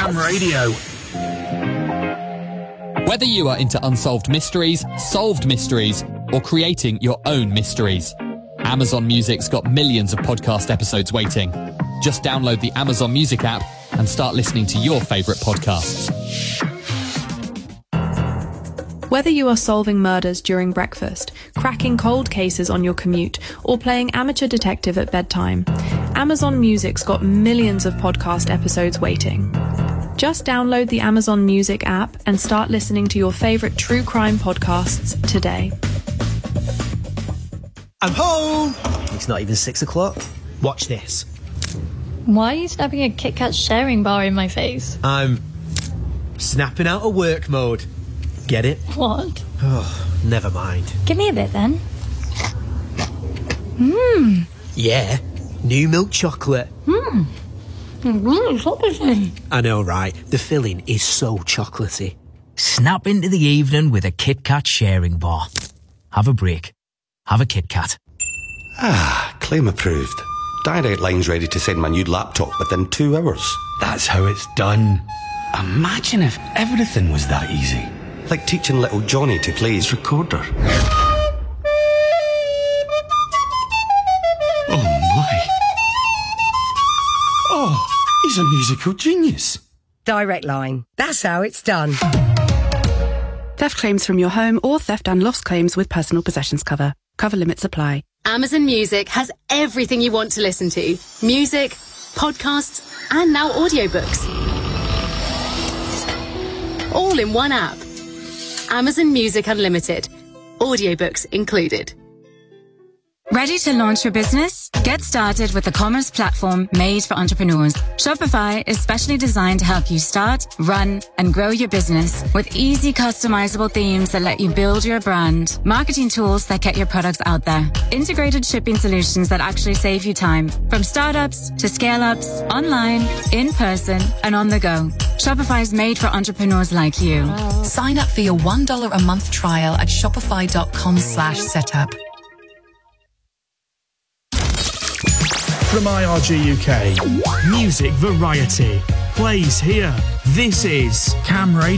Cam Radio. Whether you are into unsolved mysteries, solved mysteries, or creating your own mysteries, Amazon Music's got millions of podcast episodes waiting. Just download the Amazon Music app and start listening to your favourite podcasts. Whether you are solving murders during breakfast, cracking cold cases on your commute, or playing amateur detective at bedtime, Amazon Music's got millions of podcast episodes waiting. Just download the Amazon Music app and start listening to your favourite true crime podcasts today. I'm home! It's not even 6 o'clock. Watch this. Why are you snapping a Kit Kat sharing bar in my face? I'm snapping out of work mode. Get it? What? Oh, never mind. Give me a bit then. Yeah, new milk chocolate. Really chocolatey. I know, right? The filling is so chocolatey. Snap into the evening with a Kit Kat sharing bar. Have a break. Have a Kit Kat. Claim approved. Direct Line's ready to send my new laptop within 2 hours. That's how it's done. Imagine if everything was that easy. Like teaching little Johnny to play his recorder. Oh my. Oh, he's a musical genius. Direct Line. That's how it's done. Theft claims from your home or theft and loss claims with personal possessions cover. Cover limits apply. Amazon Music has everything you want to listen to. Music, podcasts, and now audiobooks. All in one app. Amazon Music Unlimited. Audiobooks included. Ready to launch your business? Get started with the commerce platform made for entrepreneurs. Shopify is specially designed to help you start, run, and grow your business with easy customizable themes that let you build your brand, marketing tools that get your products out there, integrated shipping solutions that actually save you time, from startups to scale-ups, online, in person, and on the go. Shopify is made for entrepreneurs like you. Sign up for your $1 a month trial at shopify.com/setup. From IRG UK, music variety plays here. This is Cam Radio.